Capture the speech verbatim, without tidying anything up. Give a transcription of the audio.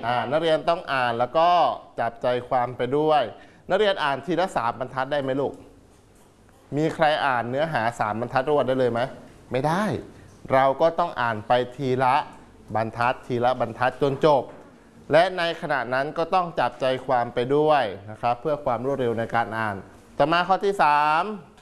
อ่านักเรียนต้องอ่านแล้วก็จับใจความไปด้วยนักเรียนอ่านทีละสามบรรทัดได้ไหมลูกมีใครอ่านเนื้อหาสามบรรทัดรวดได้เลยไหมไม่ได้เราก็ต้องอ่านไปทีละบรรทัดทีละบรรทัดจนจบและในขณะนั้นก็ต้องจับใจความไปด้วยนะครับเพื่อความรวดเร็วในการอ่านต่อมาข้อที่สาม